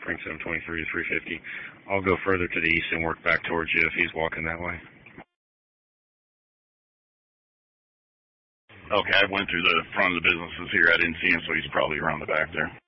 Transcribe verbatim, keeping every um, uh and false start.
Frank seven twenty-three to three fifty. I'll go further to the east and work back towards you if he's walking that way. Okay, I went through the front of the businesses here. I didn't see him, so he's probably around the back there.